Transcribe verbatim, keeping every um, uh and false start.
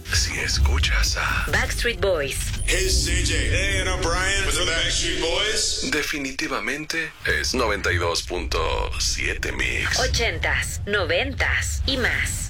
si escuchas a Backstreet Boys. Hey, C J. Hey, and I'm Brian with the Backstreet Boys. definitivamente es noventa y dos punto siete Mix. Ochentas, noventas y más.